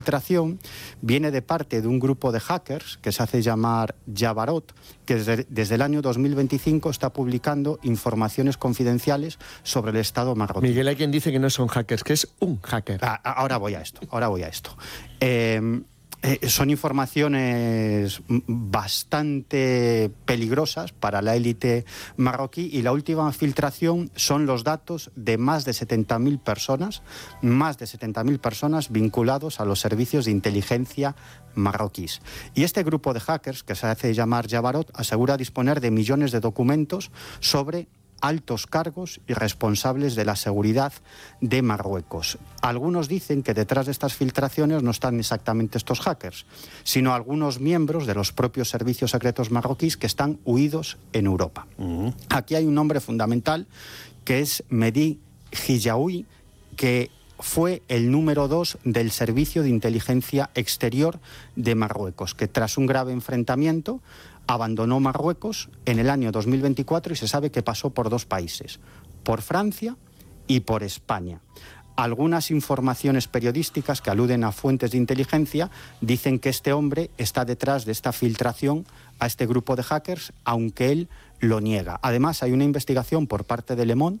filtración viene de parte de un grupo de hackers que se hace llamar Jabarot, que desde el año 2025 está publicando informaciones confidenciales sobre el Estado marroquí. Miguel, hay quien dice que no son hackers, que es un hacker. Ahora voy a esto. Son informaciones bastante peligrosas para la élite marroquí y la última filtración son los datos de más de 70.000 personas vinculados a los servicios de inteligencia marroquíes. Y este grupo de hackers, que se hace llamar Jabarot, asegura disponer de millones de documentos sobre altos cargos y responsables de la seguridad de Marruecos. Algunos dicen que detrás de estas filtraciones no están exactamente estos hackers, sino algunos miembros de los propios servicios secretos marroquíes que están huidos en Europa. Aquí hay un nombre fundamental que es Mehdi Hijaoui, que fue el número 2 del Servicio de Inteligencia Exterior de Marruecos, que tras un grave enfrentamiento abandonó Marruecos en el año 2024 y se sabe que pasó por 2 países, por Francia y por España. Algunas informaciones periodísticas que aluden a fuentes de inteligencia dicen que este hombre está detrás de esta filtración a este grupo de hackers, aunque él lo niega. Además, hay una investigación por parte de Le Monde,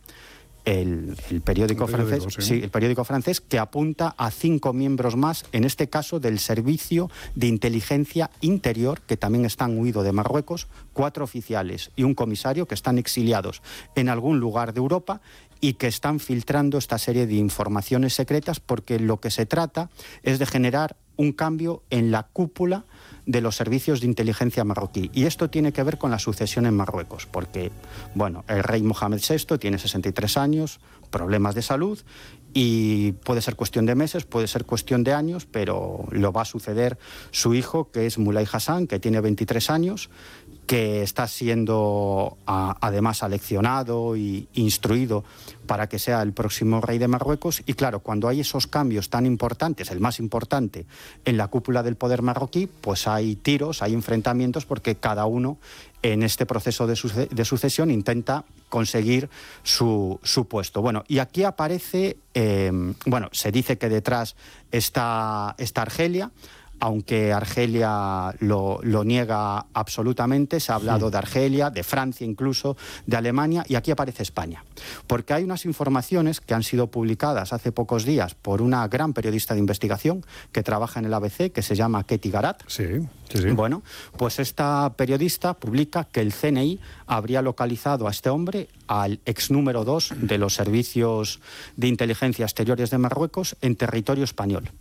el periódico francés, sí, el periódico francés, que apunta a 5 miembros más, en este caso del Servicio de Inteligencia Interior, que también están huidos de Marruecos, 4 oficiales y un comisario que están exiliados en algún lugar de Europa y que están filtrando esta serie de informaciones secretas, porque lo que se trata es de generar un cambio en la cúpula de los servicios de inteligencia marroquí. Y esto tiene que ver con la sucesión en Marruecos, porque, bueno, el rey Mohamed VI tiene 63 años, problemas de salud, y puede ser cuestión de meses, puede ser cuestión de años, pero lo va a suceder su hijo, que es Moulay Hassan, que tiene 23 años, que está siendo además aleccionado e instruido para que sea el próximo rey de Marruecos. Y claro, cuando hay esos cambios tan importantes, el más importante en la cúpula del poder marroquí, pues hay tiros, hay enfrentamientos, porque cada uno en este proceso de sucesión intenta conseguir su puesto. Bueno, y aquí aparece, se dice que detrás está Argelia, aunque Argelia lo niega absolutamente. Se ha hablado de Argelia, de Francia incluso, de Alemania, y aquí aparece España. Porque hay unas informaciones que han sido publicadas hace pocos días por una gran periodista de investigación que trabaja en el ABC, que se llama Ketty Garat. Sí. Bueno, pues esta periodista publica que el CNI habría localizado a este hombre, al ex número 2 de los servicios de inteligencia exteriores de Marruecos, en territorio español,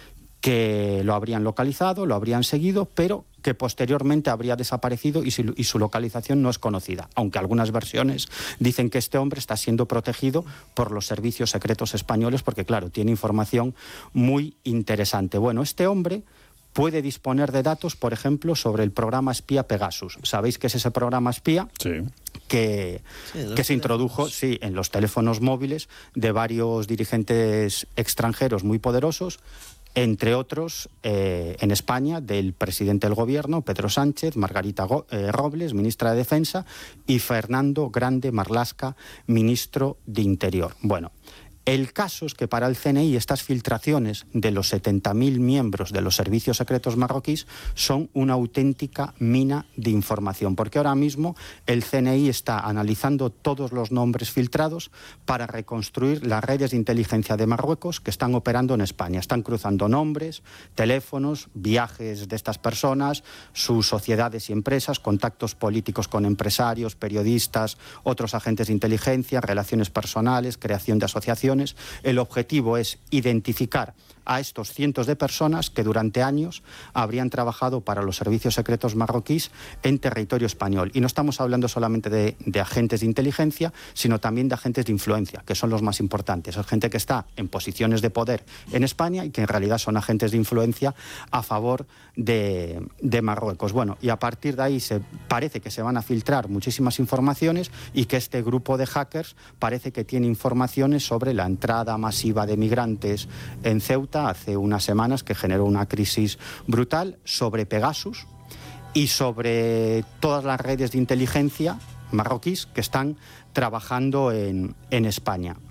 que lo habrían localizado, lo habrían seguido, pero que posteriormente habría desaparecido y su localización no es conocida, aunque algunas versiones dicen que este hombre está siendo protegido por los servicios secretos españoles porque, claro, tiene información muy interesante. Bueno, este hombre puede disponer de datos, por ejemplo, sobre el programa espía Pegasus. ¿Sabéis qué es ese programa espía? Sí. Que se introdujo en los teléfonos móviles de varios dirigentes extranjeros muy poderosos, entre otros, en España, del presidente del gobierno, Pedro Sánchez, Margarita Robles, ministra de Defensa, y Fernando Grande Marlaska, ministro de Interior. Bueno, el caso es que para el CNI estas filtraciones de los 70.000 miembros de los servicios secretos marroquíes son una auténtica mina de información, porque ahora mismo el CNI está analizando todos los nombres filtrados para reconstruir las redes de inteligencia de Marruecos que están operando en España. Están cruzando nombres, teléfonos, viajes de estas personas, sus sociedades y empresas, contactos políticos con empresarios, periodistas, otros agentes de inteligencia, relaciones personales, creación de asociaciones. El objetivo es identificar a estos cientos de personas que durante años habrían trabajado para los servicios secretos marroquíes en territorio español. Y no estamos hablando solamente de agentes de inteligencia, sino también de agentes de influencia, que son los más importantes. Es gente que está en posiciones de poder en España y que en realidad son agentes de influencia a favor de Marruecos. Bueno, y a partir de ahí parece que se van a filtrar muchísimas informaciones y que este grupo de hackers parece que tiene informaciones sobre la entrada masiva de migrantes en Ceuta hace unas semanas, que generó una crisis brutal, sobre Pegasus y sobre todas las redes de inteligencia marroquíes que están trabajando en España.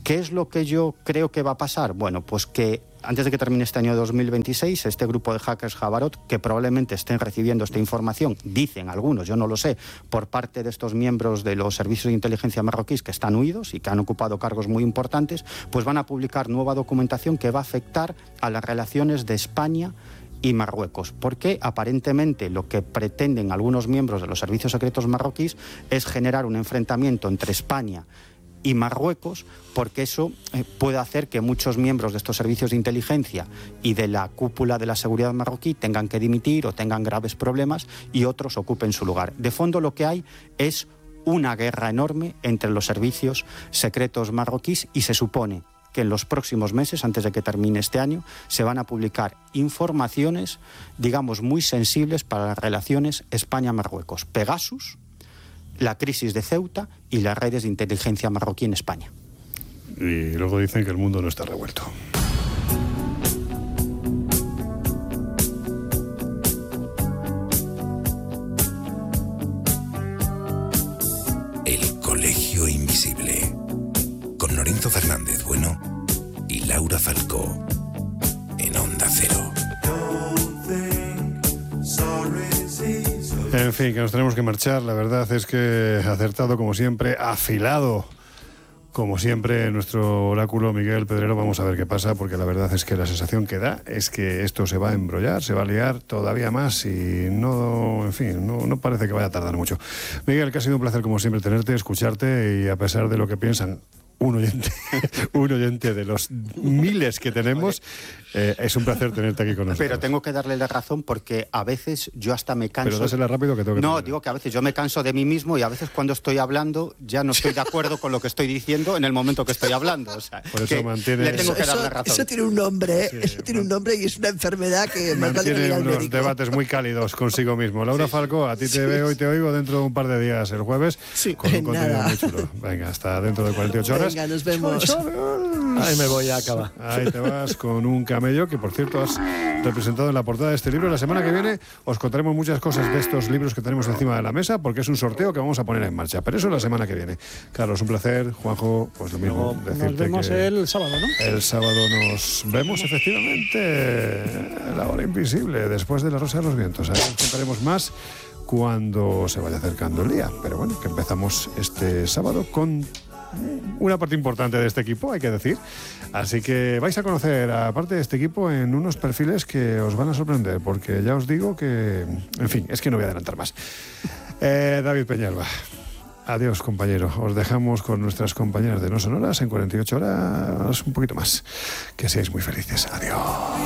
¿Qué es lo que yo creo que va a pasar? Bueno, pues que antes de que termine este año 2026, este grupo de hackers Jabarot, que probablemente estén recibiendo esta información, dicen algunos, yo no lo sé, por parte de estos miembros de los servicios de inteligencia marroquíes que están huidos y que han ocupado cargos muy importantes, pues van a publicar nueva documentación que va a afectar a las relaciones de España y Marruecos, porque aparentemente lo que pretenden algunos miembros de los servicios secretos marroquíes es generar un enfrentamiento entre España y Marruecos, porque eso puede hacer que muchos miembros de estos servicios de inteligencia y de la cúpula de la seguridad marroquí tengan que dimitir o tengan graves problemas y otros ocupen su lugar. De fondo lo que hay es una guerra enorme entre los servicios secretos marroquíes y se supone que en los próximos meses, antes de que termine este año, se van a publicar informaciones, digamos, muy sensibles para las relaciones España-Marruecos. Pegasus, la crisis de Ceuta y las redes de inteligencia marroquí en España. Y luego dicen que el mundo no está revuelto. El Colegio Invisible, con Lorenzo Fernández Bueno y Laura Falcó, en Onda Cero. En fin, que nos tenemos que marchar. La verdad es que acertado como siempre, afilado como siempre nuestro oráculo Miguel Pedrero. Vamos a ver qué pasa, porque la verdad es que la sensación que da es que esto se va a embrollar, se va a liar todavía más y no, en fin, no parece que vaya a tardar mucho. Miguel, que ha sido un placer como siempre tenerte, escucharte, y a pesar de lo que piensan un oyente de los miles que tenemos, es un placer tenerte aquí con nosotros. Pero tengo que darle la razón, porque a veces yo hasta me canso. Pero dásela rápido, que tengo que No, terminar. digo que a veces yo me canso de mí mismo, y a veces cuando estoy hablando ya no estoy de acuerdo con lo que estoy diciendo en el momento que estoy hablando. O sea, por eso le tengo que dar la razón. Eso tiene un nombre, Sí, eso tiene un nombre, y es una enfermedad que más vale que mantiene ir al unos médico. debates muy cálidos consigo mismo. Laura Falcó, a ti te veo y te oigo dentro de un par de días, el jueves, Sí, con un contenido nada. muy chulo. Venga, hasta dentro de 48 horas. Venga, nos vemos. Ahí me voy a acabar. Ahí te vas con un camello que, por cierto, has representado en la portada de este libro. La semana que viene os contaremos muchas cosas de estos libros que tenemos encima de la mesa, porque es un sorteo que vamos a poner en marcha. Pero eso la semana que viene. Carlos, un placer. Juanjo, pues lo mismo. Decirte Nos vemos que el sábado, ¿no? el sábado nos vemos, efectivamente, en La Hora Invisible, después de La Rosa de los Vientos. Ahí os contaremos más cuando se vaya acercando el día. Pero bueno, que empezamos este sábado con una parte importante de este equipo, hay que decir. Así que vais a conocer a parte de este equipo en unos perfiles que os van a sorprender, porque ya os digo que, en fin, es que no voy a adelantar más. David Peñalba, adiós, compañero. Os dejamos con nuestras compañeras de No Sonoras en 48 horas, un poquito más. Que seáis muy felices. Adiós.